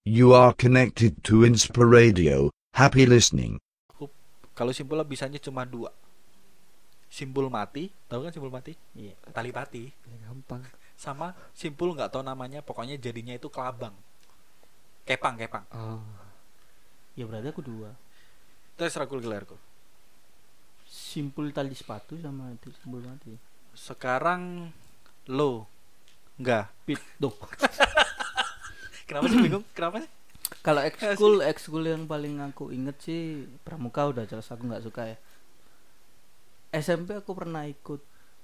You are connected to Inspiradio. Happy listening. Kalau simpul bisanya cuma 2. Simpul mati, tahu kan simpul mati? Iya. Tali pati. Ya, gampang. Sama simpul nggak tahu namanya, pokoknya jadinya itu kelabang. Kepang. Oh. Ya berarti aku 2. Terus rakul gelarku. Simpul tali sepatu sama itu simpul mati. Sekarang lo enggak. Pit dong. Kenapa sih bingung? Kenapa sih? Kalau ekskul yang paling aku inget sih pramuka, udah jelas aku nggak suka ya. SMP aku pernah ikut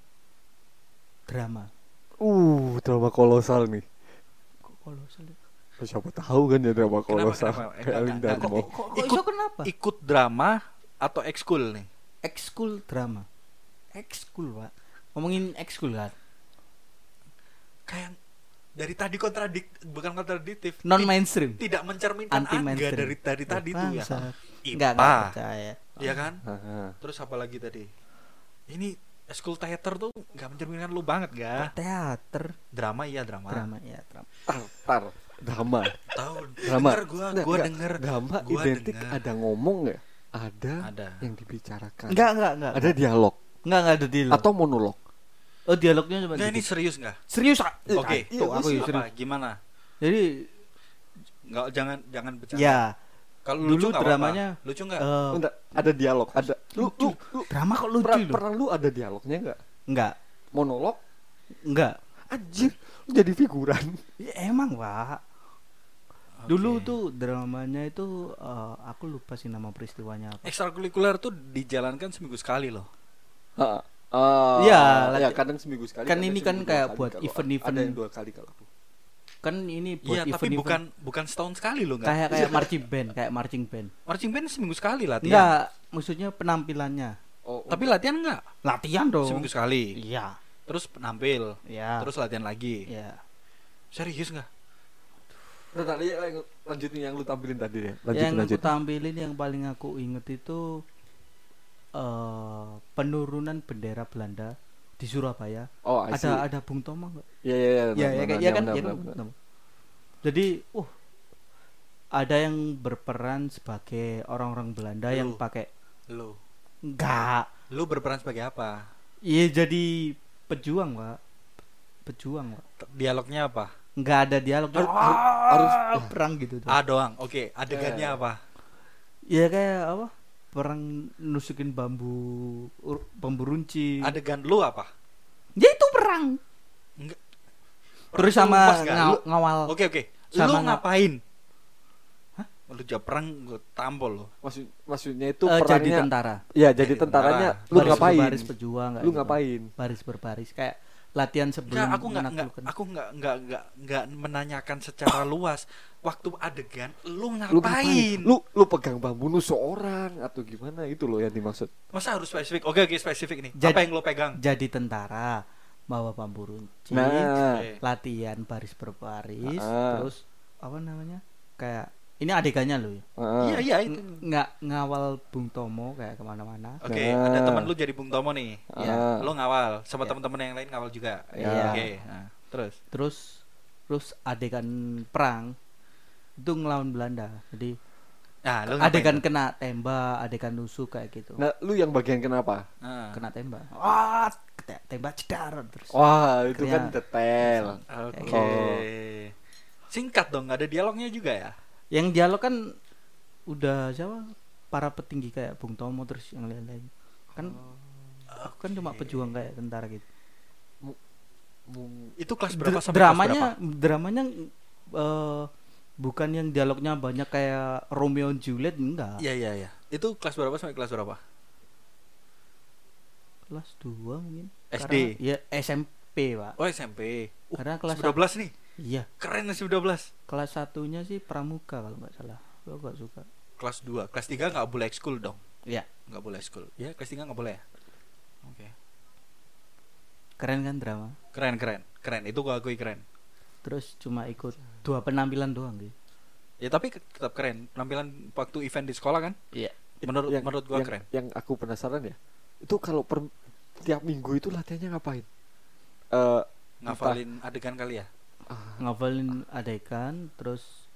drama. Drama kolosal nih. Kok kolosal ya? Siapa tahu kan ya drama kolosal. Kenapa? Kayak Aling Darmo. Kok iso kenapa? Ikut drama atau ekskul nih? Ekskul drama. Ekskul, Pak. Ngomongin ekskul kan. Kayak dari tadi bukan kontradiktif. Non mainstream. Tidak mencerminkan Anti Angga mainstream. dari tadi tuh ya. Enggak IPA. percaya. Iya kan? Heeh. Terus apa lagi tadi? Ini school theater tuh nggak mencerminkan lu banget ga? Teater, Drama iya drama. drama ya, drama. Tar. Drama. Tahu? Drama. Denger gua denger. Drama Gua identik denger. ada ngomong nggak? Ada yang Ada. dibicarakan. Enggak. Ada dialog Enggak ada dialog. atau monolog. Oh, dialognya cuma Nggak, ini dikit. serius nggak? Serius, Kak? Oke. Tuh aku serius. serius. Apa? Gimana? Jadi Nggak, jangan bercanda. ya, Kalau dulu lucu nggak dramanya apa-apa. Lucu nggak? Enggak, ada dialog, ada lu drama kok lucu loh. pernah lu ada dialognya enggak? Enggak. Monolog? Enggak. Anjir, lu jadi figuran. Ya, emang, Pak. Oke. Dulu tuh dramanya itu aku lupa sih nama peristiwanya apa. Ekstrakurikuler tuh dijalankan seminggu sekali loh. Heeh. Iya, ya kadang seminggu sekali. kan kadang ini kan seminggu kayak 2 kali buat kalau event-event. Ada yang 2 kali kalau aku. Kan ini buat Iya, tapi event-event. bukan setahun sekali loh nggak? Kayak marching band. Marching band seminggu sekali latihan. Enggak, maksudnya penampilannya. Oh, Tapi latihan nggak? Latihan dong. Seminggu sekali. Iya. Terus nampil. Iya. Terus latihan lagi. Iya. Serius nggak? tadi lanjutin yang lu tampilin tadi deh. Yang aku Lanjutin. tampilin yang paling aku inget itu penurunan bendera Belanda di Surabaya. Oh, I see. Ada Bung Tomo enggak? Iya. Ya kan, benar, ya kan? benar. Jadi, ada yang berperan sebagai orang-orang Belanda yang pakai Lu enggak. berperan sebagai apa? Iya, jadi pejuang, Pak. Pejuang, Pak. Dialognya apa? Enggak ada dialog. Harus perang gitu tuh. A doang. Oke, adegannya apa? Iya, kayak apa? Perang nusukin bambu runcing. Adegan lu apa? Ya itu perang. Enggak. Terus Perang sama lu pas nggak? Lu- ngawal. Oke. Lu Sama ngapain? Lu jawab perang gue tampol lo. Maksudnya itu Jadi perangnya. tentara. Iya, jadi Jadi tentaranya tentara. lu ngapain? Baris pejuang kayak Lu gitu. ngapain? Baris berbaris kayak latihan sebelum Enggak, menaklukkan. aku enggak menanyakan secara luas. Waktu adegan lu Lu ngapain? Lu pegang bambu nusuk orang atau gimana, itu loh yang dimaksud. Masa harus spesifik? Oke, spesifik nih. Jadi- Apa yang lu pegang? Jadi tentara bawa bambu runcing, Nah, Oke. latihan baris berbaris, Ah. terus apa namanya? Kayak ini adegannya loh ya. Iya itu. Nggak ngawal Bung Tomo kayak kemana-mana. Oke, Nah. ada teman lu jadi Bung Tomo nih. Ah. Lu ngawal sama Ya. teman-teman yang lain ngawal juga. Iya. Oke. Nah, terus Terus adegan perang itu ngelawan Belanda. Jadi lu ngapain adegan tuh? kena tembak, adegan nusuk kayak gitu. Nah, lu yang bagian kenapa? Ah. Kena tembak. Tembak cedar terus. Wah, itu Akhirnya- kan detail. Oke. Oh. Singkat dong, nggak ada dialognya juga ya? Yang dialog kan udah siapa? Para petinggi kayak Bung Tomo terus yang lain-lain. Kan aku kan cuma pejuang kayak tentara gitu. Itu kelas berapa sampai Dramanya bukan yang dialognya banyak kayak Romeo and Juliet, enggak. Iya. Itu kelas berapa sampai kelas berapa? Kelas 2 mungkin. SD? Ya SMP, Pak. Oh, SMP. Karena kelas 12 nih. Iya, Keren sih 12. kelas satunya sih pramuka kalau nggak salah. Aku nggak suka. Kelas 2, kelas 3 nggak boleh ekskul dong. Iya, Nggak boleh ekskul. Ya, kelas 3 nggak boleh ya. Oke. keren kan drama. Keren. Itu gua akui keren. Terus cuma ikut 2 penampilan doang gitu. Ya tapi tetap keren. Penampilan waktu event di sekolah kan? Iya. Menurut gua keren. Yang aku penasaran ya, itu kalau tiap minggu itu latihannya ngapain? Ngafalin adegan kali ya? Ngafalin adegan, terus